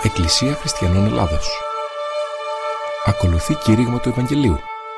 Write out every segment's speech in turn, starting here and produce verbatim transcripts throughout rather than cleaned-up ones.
Εκκλησία Χριστιανών Ελλάδος. Ακολουθεί κήρυγμα του Ευαγγελίου.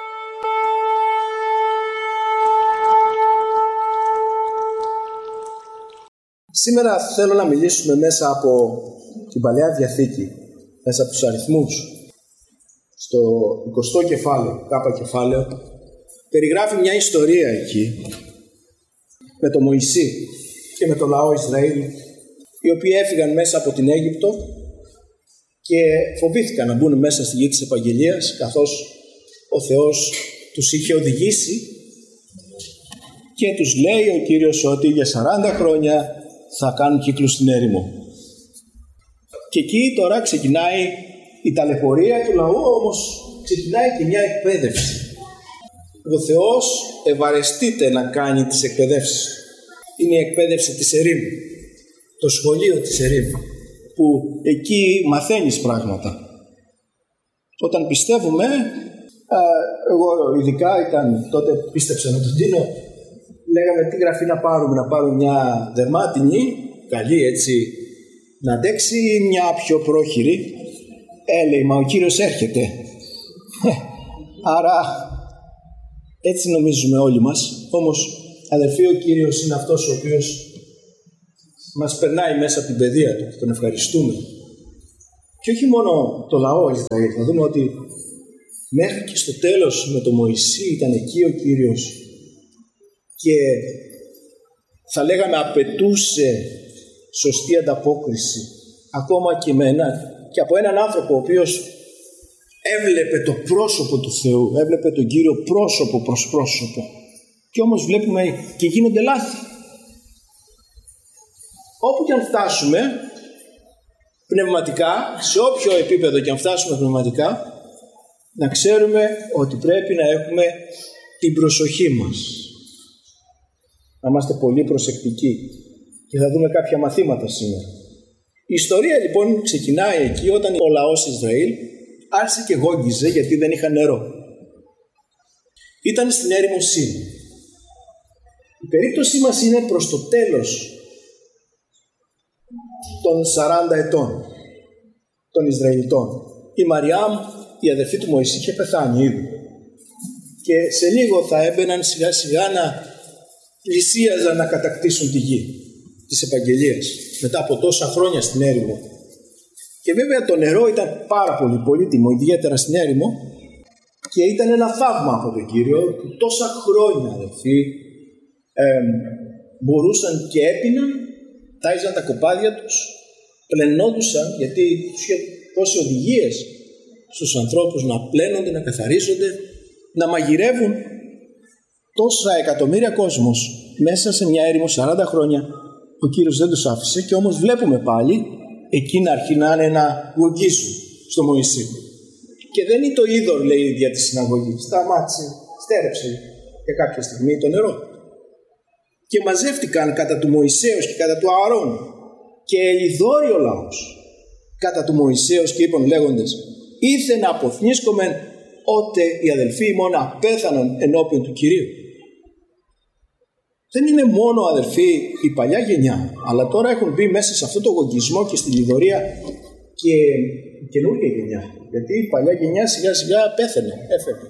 Σήμερα θέλω να μιλήσουμε μέσα από την Παλαιά Διαθήκη, μέσα από τους αριθμούς. Στο εικοστό κεφάλαιο, κάπα κεφάλαιο, περιγράφει μια ιστορία εκεί με τον Μωυσή και με το λαό Ισραήλ, οι οποίοι έφυγαν μέσα από την Αίγυπτο και φοβήθηκαν να μπουν μέσα στη γη της Επαγγελίας, καθώς ο Θεός τους είχε οδηγήσει και τους λέει ο Κύριος ότι για σαράντα χρόνια θα κάνουν κύκλους στην έρημο. Και εκεί τώρα ξεκινάει η ταλαιπωρία του λαού, όμως ξεκινάει και μια εκπαίδευση. Ο Θεός ευαρεστείται να κάνει τις εκπαιδεύσεις. Είναι η εκπαίδευση της ερήμου, το σχολείο της ερήμου, που εκεί μαθαίνεις πράγματα. Όταν πιστεύουμε, εγώ ειδικά ήταν, τότε πίστεψα με τον Τίνο, λέγαμε τι γραφή να πάρουμε, να πάρουμε μια δερμάτινη, καλή έτσι, να αντέξει, ή μια πιο πρόχειρη. Έλεγε, μα ο Κύριος έρχεται. Άρα έτσι νομίζουμε όλοι μας. Όμως αδελφοί, ο Κύριος είναι αυτός ο οποίος μας περνάει μέσα από την παιδεία του. Τον ευχαριστούμε. Και όχι μόνο το λαό Ισραήλ. Θα δούμε ότι μέχρι και στο τέλος με τον Μωυσή ήταν εκεί ο Κύριος και θα λέγαμε απαιτούσε σωστή ανταπόκριση ακόμα και, με ένα, και από έναν άνθρωπο ο οποίος έβλεπε το πρόσωπο του Θεού, έβλεπε τον Κύριο πρόσωπο προς πρόσωπο, και όμως βλέπουμε και γίνονται λάθη. Όπου και αν φτάσουμε πνευματικά, σε όποιο επίπεδο και αν φτάσουμε πνευματικά, να ξέρουμε ότι πρέπει να έχουμε την προσοχή μας, να είμαστε πολύ προσεκτικοί, και θα δούμε κάποια μαθήματα σήμερα. Η ιστορία λοιπόν ξεκινάει εκεί όταν ο λαός Ισραήλ άρχισε και γόγγιζε γιατί δεν είχαν νερό. Ήταν στην έρημο Σίν. Η περίπτωσή μας είναι προς το τέλος των σαράντα ετών των Ισραηλιτών. Η Μαριάμ, η αδερφή του Μωυσή, είχε πεθάνει ήδη. Και σε λίγο θα έμπαιναν σιγά σιγά να πλησίαζαν να κατακτήσουν τη γη της Επαγγελίας μετά από τόσα χρόνια στην έρημο. Και βέβαια το νερό ήταν πάρα πολύ πολύτιμο, ιδιαίτερα στην έρημο, και ήταν ένα θαύμα από τον Κύριο που τόσα χρόνια, αδελφοί, ε, μπορούσαν και έπιναν, τάιζαν τα κοπάδια τους, πλενόντουσαν, γιατί τους είχε δώσει οδηγίες στους ανθρώπους να πλένονται, να καθαρίζονται, να μαγειρεύουν. Τόσα εκατομμύρια κόσμος μέσα σε μια έρημο σαράντα χρόνια ο Κύριος δεν τους άφησε, και όμως βλέπουμε πάλι εκεί να αρχινάνε να γογγίζουν στο Μωυσή. Και δεν είναι το είδωρ, λέει, δια τη συναγωγή. Σταμάτησε, στέρεψε για κάποια στιγμή το νερό. Και μαζεύτηκαν κατά του Μωυσέως και κατά του Ααρών και ειδώρει ο λαός κατά του Μωυσέως και είπαν λέγοντες, ήθε να αποθνίσκομεν ότε οι αδελφοί ημών απέθανον ενώπιον του Κυρίου. Δεν είναι μόνο, αδελφοί, η παλιά γενιά, αλλά τώρα έχουν μπει μέσα σε αυτό το γογγισμό και στη λιδωρία και η καινούργια γενιά. Γιατί η παλιά γενιά σιγά σιγά πέθανε, έφερε.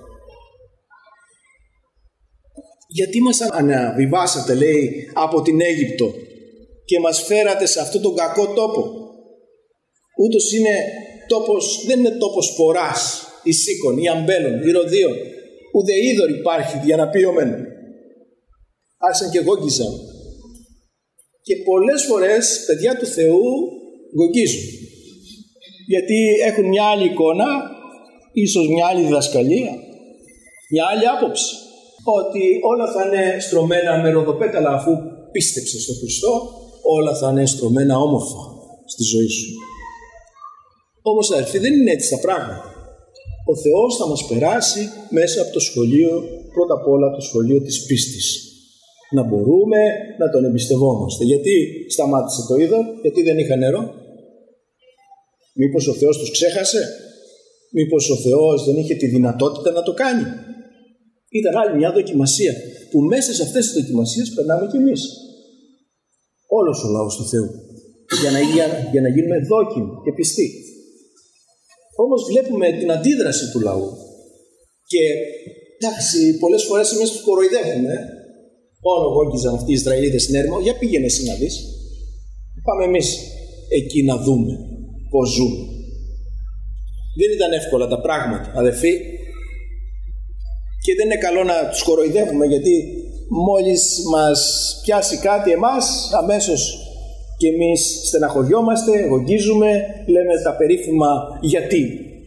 Γιατί μας αναβιβάσατε, λέει, από την Αίγυπτο και μας φέρατε σε αυτόν τον κακό τόπο. Ούτως είναι τόπος, δεν είναι τόπος φοράς, ή σίκων, ή αμπέλων, ή ροδίων. Ουδε είδωρ υπάρχει για να πει ομέν. Άρχισαν και γόγγιζαν. Και πολλές φορές παιδιά του Θεού γογγίζουν. Γιατί έχουν μια άλλη εικόνα, ίσως μια άλλη διδασκαλία, μια άλλη άποψη. Ότι όλα θα είναι στρωμένα με ροδοπέταλα, αφού πίστεψε στον Χριστό, όλα θα είναι στρωμένα όμορφα στη ζωή σου. Όμως, αδελφοί, δεν είναι έτσι τα πράγματα. Ο Θεός θα μας περάσει μέσα από το σχολείο, πρώτα απ' όλα το σχολείο της πίστης. Να μπορούμε να τον εμπιστευόμαστε. Γιατί σταμάτησε το είδωρ, γιατί δεν είχα νερό? Μήπως ο Θεός τους ξέχασε? Μήπως ο Θεός δεν είχε τη δυνατότητα να το κάνει? Ήταν άλλη μια δοκιμασία, που μέσα σε αυτές τις δοκιμασίες περνάμε κι εμείς. Όλος ο λαός του Θεού. για να, για, για να γίνουμε δόκιμοι και πιστοί. Όμως βλέπουμε την αντίδραση του λαού και εντάξει, πολλές φορές εμείς τους κοροϊδεύουμε. Όλο γόγγιζαν αυτοί οι Ισραηλίτες στην έρημο. Για πήγαινε εσύ να δεις. Πάμε εμείς εκεί να δούμε πώς ζούμε. Δεν ήταν εύκολα τα πράγματα, αδελφοί. Και δεν είναι καλό να τους κοροϊδεύουμε, γιατί μόλις μας πιάσει κάτι εμάς, αμέσως και εμείς στεναχωριόμαστε, γογγίζουμε, λέμε τα περίφημα γιατί.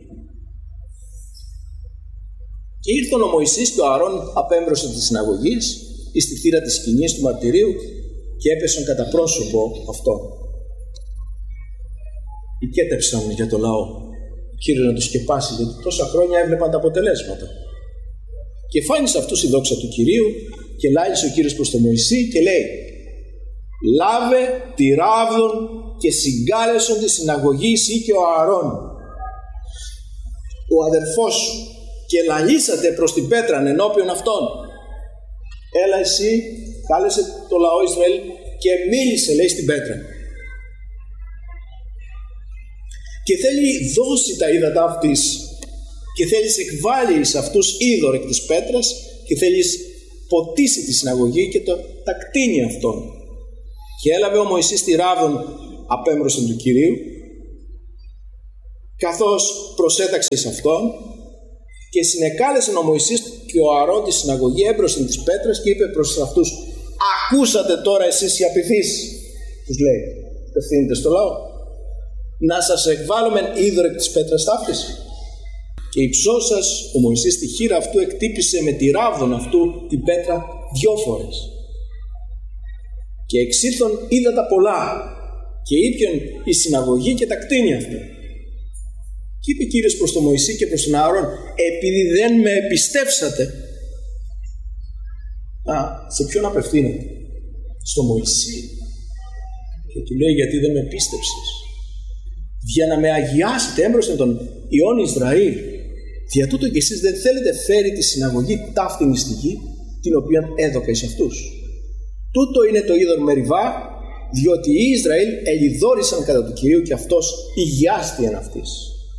Και ήρθαν ο Μωυσής και ο Ααρών απέμπροσαν της συναγωγής ή στη θύρα της σκηνής του μαρτυρίου και έπεσαν κατά πρόσωπο αυτόν. Οικέτεψαν για το λαό. Ο Κύριος να τους σκεπάσει, γιατί τόσα χρόνια έβλεπαν τα αποτελέσματα. Και φάνησε αυτούς η δόξα του Κυρίου και λάλησε ο Κύριος προς τον Μωυσή και λέει: «Λάβε τη ράβδον και συγκάλεσον τη συναγωγή εσύ και ο Ααρών, ο αδερφός σου, και λαλήσατε προς την πέτραν ενώπιον αυτών. Έλα εσύ», κάλεσε το λαό Ισραήλ και μίλησε, λέει, στην πέτρα. Και θέλει δώσει τα ύδατα αυτής και θέλεις εκβάλει σε αυτούς είδωρ εκ της πέτρας και θέλεις ποτίσει τη συναγωγή και το, τα κτίνει αυτόν. Και έλαβε ο Μωυσής τη ράβδον απέμπροσθεν του Κυρίου, καθώς προσέταξε σε αυτόν, και συνεκάλεσε ο Μωυσής και ο Ααρών τη συναγωγή έμπροσθεν της πέτρας και είπε προς αυτούς: «Ακούσατε τώρα εσείς οι απειθείς», τους λέει, απευθύνεται στο λαό, «να σας εκβάλλομεν είδωρ εκ της πέτρας ταύτης». Και υψώσας ο Μωυσής τη χείρα αυτού εκτύπησε με τη ράβδον αυτού την πέτρα δυο φορές. Και εξήλθον ύδατα πολλά και ήπιον η συναγωγή και τα κτίνη αυτού. Και είπε Κύριος προς τον Μωυσή και προς τον Ααρών: «Επειδή δεν με εμπιστεύσατε». Α, σε ποιον απευθύνεται? Στο Μωυσή. Και του λέει: «Γιατί δεν με πίστεψες? Για να με αγιάσετε έμπροσθεν των ιών Ισραήλ. Δια τούτο και εσείς δεν θέλετε φέρει τη συναγωγή ταύτην στη γη, την οποία έδωκα εις αυτούς. Τούτο είναι το είδωρ Μεριβά, διότι οι Ισραήλ ελιδόρισαν κατά του Κυρίου και αυτός υγιάστηκε εν αυτής».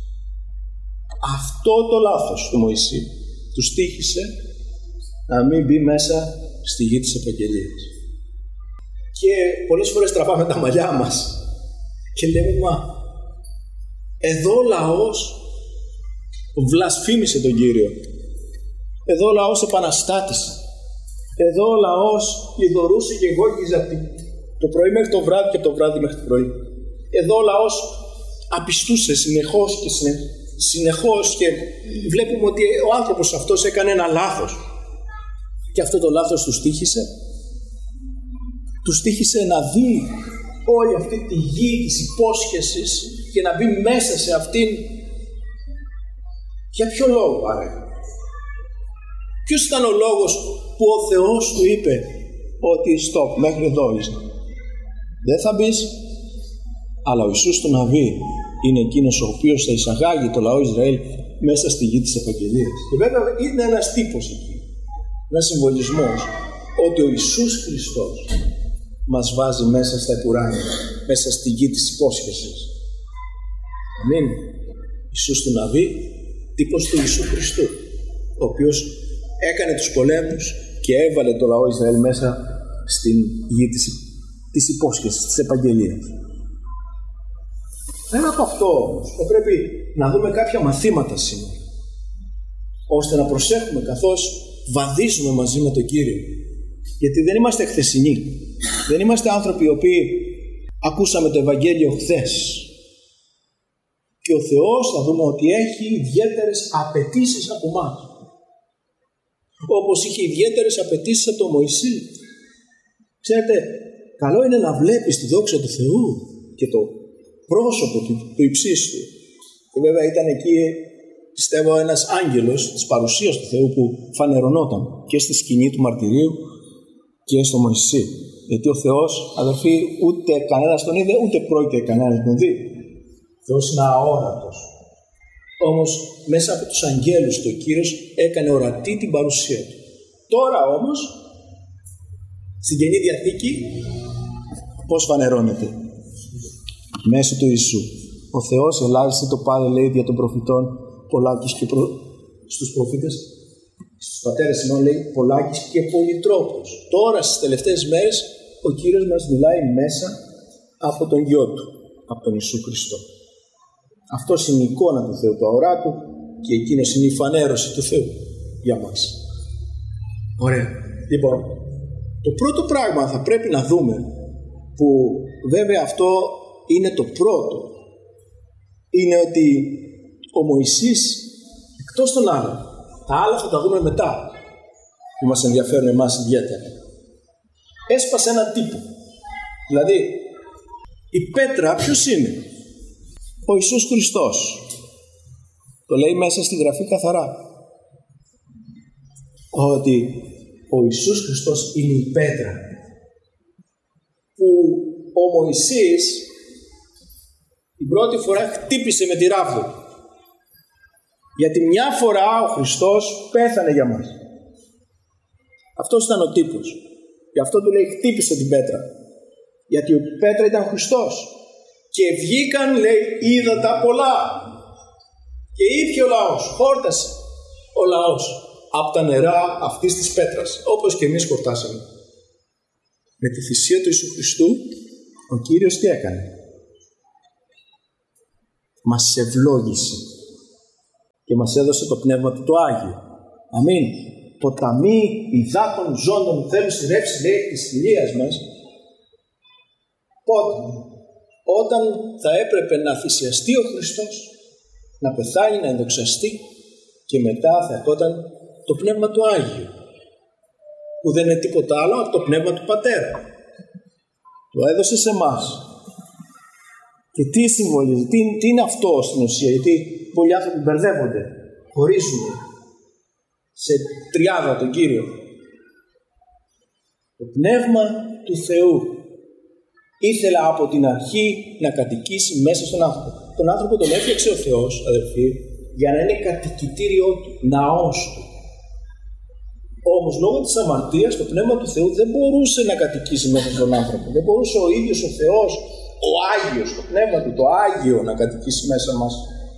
Αυτό το λάθος του Μωυσή τους τύχησε να μην μπει μέσα στη γη της επαγγελίας. Και πολλές φορές τραβάμε τα μαλλιά μας και λέμε: «Μα εδώ ο λαός βλασφήμισε τον Κύριο. Εδώ ο λαός επαναστάτησε. Εδώ ο λαός λιδωρούσε και γόγγιζε από το πρωί μέχρι το βράδυ και το βράδυ μέχρι το πρωί. Εδώ ο λαός απιστούσε συνεχώς και συνεχώς. συνεχώς και βλέπουμε ότι ο άνθρωπος αυτός έκανε ένα λάθος. Και αυτό το λάθος τους τύχησε. Τους τύχησε να δει όλη αυτή τη γη της υπόσχεσης και να μπει μέσα σε αυτήν. Για ποιο λόγο άραγε? Ποιος ήταν ο λόγος που ο Θεός του είπε ότι stop, μέχρι εδώ είσαι? Δεν θα μπεις, αλλά ο Ιησούς του Ναβί είναι εκείνος ο οποίος θα εισαγάγει το λαό Ισραήλ μέσα στη γη της επαγγελίας. Και βέβαια είναι ένας τύπος εκεί, ένας συμβολισμός, ότι ο Ιησούς Χριστός μας βάζει μέσα στα επουράνια, μέσα στη γη της υπόσχεσης. Αμήν. Ιησούς του Ναβί, τύπος του Ιησού Χριστού, ο οποίος έκανε τους πολέμους και έβαλε το λαό Ισραήλ μέσα στην γη της, της υπόσχεσης, της επαγγελίας. Πέρα από αυτό όμως, θα πρέπει να δούμε κάποια μαθήματα σήμερα, ώστε να προσέχουμε καθώς βαδίζουμε μαζί με τον Κύριο. Γιατί δεν είμαστε χθεσινοί. Δεν είμαστε άνθρωποι οι οποίοι ακούσαμε το Ευαγγέλιο χθες. Και ο Θεός θα δούμε ότι έχει ιδιαίτερες απαιτήσεις από εμάς. Όπως είχε ιδιαίτερες απαιτήσεις από τον Μωυσή. Ξέρετε, καλό είναι να βλέπεις τη δόξα του Θεού και το πρόσωπο του, του υψίστου. Και βέβαια ήταν εκεί, πιστεύω, ένας άγγελος της παρουσίας του Θεού που φανερωνόταν και στη σκηνή του μαρτυρίου και στο Μωυσή. Γιατί ο Θεός, αδερφοί, ούτε κανένας τον είδε, ούτε πρόκειται κανένας τον δει. Ο Θεός είναι αόρατος. Όμως μέσα από τους αγγέλους του ο Κύριος έκανε ορατή την παρουσία του. Τώρα όμως, στην Καινή Διαθήκη, πώς φανερώνεται? μέσω του Ιησού. Ο Θεός ελάλησε το Πάδε, λέει, δια των προφητών πολλάκις και προ... στους προφήτες, στους πατέρες ημών, λέει, πολλάκις και πολυτρόπους. Τώρα στις τελευταίες μέρες ο Κύριος μας μιλάει μέσα από τον Γιο Του, από τον Ιησού Χριστό. Αυτός είναι η εικόνα του Θεού, το αορά Του, και εκείνος είναι η φανέρωση του Θεού για μας. Ωραία. Λοιπόν, το πρώτο πράγμα θα πρέπει να δούμε, που βέβαια αυτό είναι το πρώτο, είναι ότι ο Μωυσής, εκτός των άλλων, τα άλλα θα τα δούμε μετά, που μας ενδιαφέρουν εμάς ιδιαίτερα, έσπασε έναν τύπο. Δηλαδή, η πέτρα ποιος είναι? Ο Ιησούς Χριστός. Το λέει μέσα στη Γραφή καθαρά, ότι ο Ιησούς Χριστός είναι η πέτρα που ο Μωυσής την πρώτη φορά χτύπησε με τη ράβδο. Γιατί μια φορά ο Χριστός πέθανε για μας. Αυτός ήταν ο τύπος. Γι' αυτό του λέει χτύπησε την πέτρα. Γιατί η πέτρα ήταν ο Χριστός. Και βγήκαν, λέει, ύδατα πολλά. Και ήπια ο λαός, χόρτασε ο λαός από τα νερά αυτής της πέτρας, όπως και εμείς χορτάσαμε. Με τη θυσία του Ιησού Χριστού, ο Κύριος τι έκανε? Μας ευλόγησε και μας έδωσε το Πνεύμα Του το Άγιο. Αμήν. Ποταμοί υδάτων ζώντων θέλουν στη ρεύση, λέει, της χιλίας μας. Πότε? Όταν θα έπρεπε να θυσιαστεί ο Χριστός, να πεθάνει, να ενδοξαστεί, και μετά θα ερχόταν το Πνεύμα του Άγιο, που δεν είναι τίποτα άλλο από το Πνεύμα του Πατέρα. Το έδωσε σε εμάς. Και τι συμβολίζει, τι, τι είναι αυτό στην ουσία? Γιατί πολλοί άνθρωποι μπερδεύονται, χωρίζουν σε τριάδα τον Κύριο. Το Πνεύμα του Θεού ήθελα από την αρχή να κατοικήσει μέσα στον άνθρωπο. Τον άνθρωπο τον έφτιαξε ο Θεός, αδελφοί, για να είναι κατοικητήριό του, ναός του. Όμως λόγω της αμαρτίας το Πνεύμα του Θεού δεν μπορούσε να κατοικήσει μέσα στον άνθρωπο. Δεν μπορούσε ο ίδιος ο Θεός, ο Άγιος, το Πνεύμα του, το Άγιο, να κατοικήσει μέσα μας.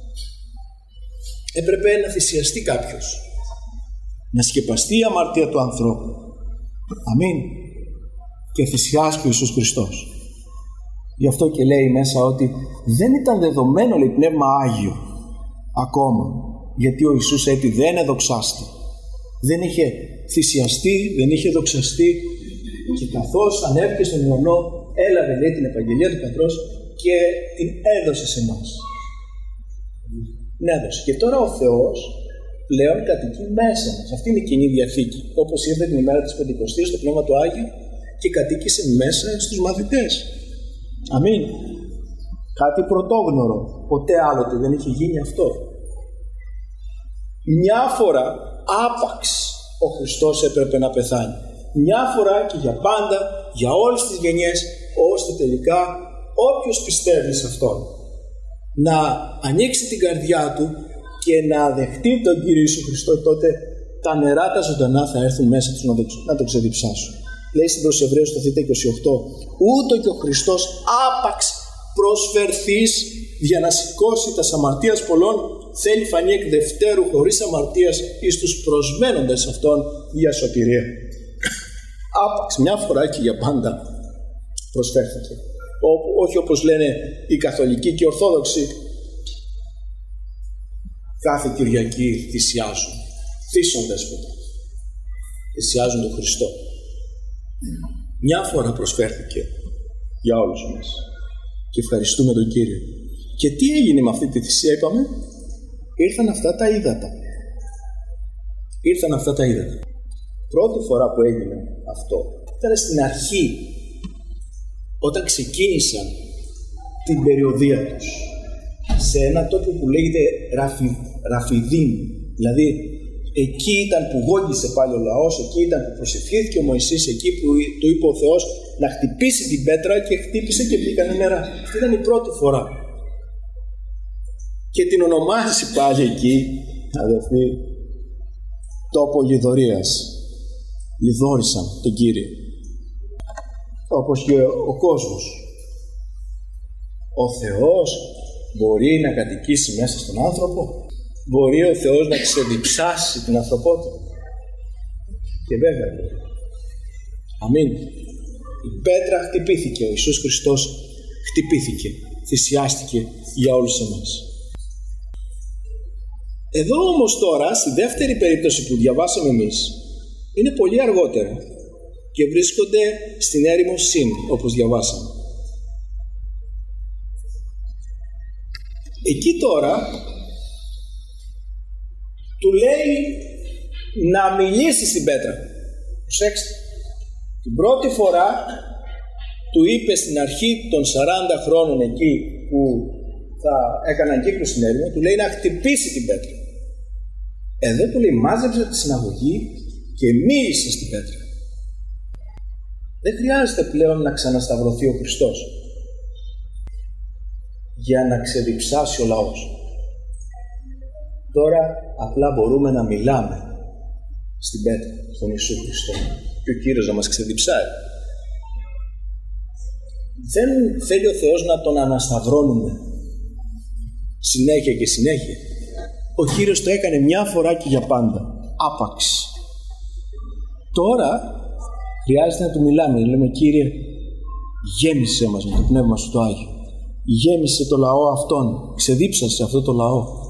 Έπρεπε να θυσιαστεί κάποιος, να σκεπαστεί η αμαρτία του ανθρώπου. Αμήν. Και θυσιάστηκε ο Ιησούς Χριστός. Γι' αυτό και λέει μέσα ότι δεν ήταν δεδομένο, λέει, Πνεύμα Άγιο ακόμα, γιατί ο Ιησούς έτη δεν εδοξάστη, δεν είχε θυσιαστεί, δεν είχε δοξαστεί, και καθώς ανέβηκε στον ουρανό έλαβε, λέει, την επαγγελία του Πατρός και την έδωσε σε εμάς. Την έδωσε. Και τώρα ο Θεός πλέον κατοικεί μέσα μας. Αυτή είναι η Καινή Διαθήκη. Όπως ήρθε την ημέρα της Πεντηκοστής το Πνεύμα του Άγιο και κατοίκησε μέσα στους μαθητές. Αμήν. Κάτι πρωτόγνωρο. Ποτέ άλλοτε δεν είχε γίνει αυτό. Μια φορά άπαξ ο Χριστός έπρεπε να πεθάνει. Μια φορά και για πάντα, για όλες τις γενιές, ώστε τελικά όποιος πιστεύει σε Αυτόν να ανοίξει την καρδιά του και να δεχτεί τον Κύριο Ιησού Χριστό, τότε τα νερά τα ζωντανά θα έρθουν μέσα τους να το, να το ξεδιψάσουν. Λέει στην προς Εβραίους το Θ είκοσι οκτώ, ούτω και ο Χριστός άπαξ προσφερθείς για να σηκώσει τα αμαρτίας πολλών, θέλει φανεί εκ δευτέρου χωρίς αμαρτίας εις τους προσμένοντες αυτών για σωτηρία. Άπαξ μια φορά και για πάντα προσφέρθηκε. Ό, όχι όπως λένε οι καθολικοί και οι ορθόδοξοι, κάθε Κυριακή θυσιάζουν, θύσσοντες ποτέ, θυσιάζουν τον Χριστό. Μια φορά προσφέρθηκε για όλους μας και ευχαριστούμε τον Κύριο. Και τι έγινε με αυτή τη θυσία? Είπαμε, ήρθαν αυτά τα ύδατα. Ήρθαν αυτά τα ύδατα. Πρώτη φορά που έγινε αυτό ήταν στην αρχή, όταν ξεκίνησαν την περιοδεία τους σε ένα τόπο που λέγεται Ραφι, Ραφιδίμ. Δηλαδή εκεί ήταν που γόγγισε πάλι ο λαός, εκεί ήταν που προσευχήθηκε ο Μωυσής, εκεί που του είπε ο Θεός να χτυπήσει την πέτρα και χτύπησε και μπήκανε νερά. Αυτή ήταν η πρώτη φορά. Και την ονομάζει πάλι εκεί, αδελφοί, τόπο λιδωρίας. Λιδώρισαν τον Κύριο. Όπως και ο κόσμος. Ο Θεός μπορεί να κατοικήσει μέσα στον άνθρωπο? Μπορεί ο Θεός να ξεδιψάσει την ανθρωπότητα? Και βέβαια μπορεί. Αμήν. Η πέτρα χτυπήθηκε, ο Ιησούς Χριστός χτυπήθηκε, θυσιάστηκε για όλους εμάς. Εδώ όμως τώρα, στη δεύτερη περίπτωση που διαβάσαμε εμείς, είναι πολύ αργότερα και βρίσκονται στην έρημο Συν, όπως διαβάσαμε. Εκεί τώρα του λέει να μιλήσει στην πέτρα. Προσέξτε. Την πρώτη φορά του είπε στην αρχή των σαράντα χρόνων εκεί που θα έκαναν κύκλο στην έρημο, του λέει να χτυπήσει την πέτρα. Εδώ του λέει μάζεψε τη συναγωγή και μίλησε στην πέτρα. Δεν χρειάζεται πλέον να ξανασταυρωθεί ο Χριστός για να ξεδιψάσει ο λαός. Τώρα απλά μπορούμε να μιλάμε στην πέτρα, στον Ιησού Χριστό, και ο Κύριος να μας ξεδιψάει. Δεν θέλει ο Θεός να τον ανασταυρώνουμε συνέχεια και συνέχεια. Ο Κύριος το έκανε μια φορά και για πάντα, άπαξ. Τώρα χρειάζεται να του μιλάμε, λέμε Κύριε, γέμισε μας με το Πνεύμα Σου το Άγιο, γέμισε το λαό αυτόν, ξεδίψασε αυτό το λαό.